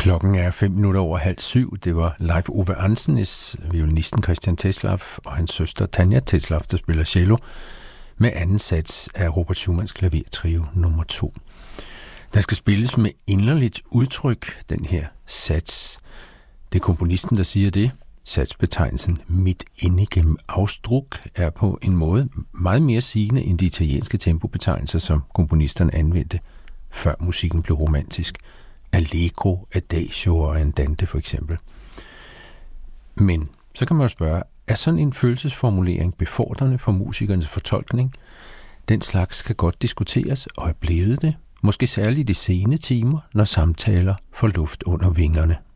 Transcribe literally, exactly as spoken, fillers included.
Klokken er fem minutter over halv syv. Det var Leif Ove Andsnes, violinisten Christian Tetzlaff og hans søster Tanja Tetzlaff, der spiller cello, med anden sats af Robert Schumanns klavertrio nummer to. Den skal spilles med inderligt udtryk, den her sats. Det er komponisten, der siger det. Satsbetegnelsen mit innigem Ausdruck er på en måde meget mere sigende end de italienske tempobetegnelser, som komponisterne anvendte, før musikken blev romantisk. Allegro, adagio og andante for eksempel. Men så kan man jo spørge, er sådan en følelsesformulering befordrende for musikernes fortolkning? Den slags kan godt diskuteres og er blevet det, måske særligt i de sene timer, når samtaler får luft under vingerne.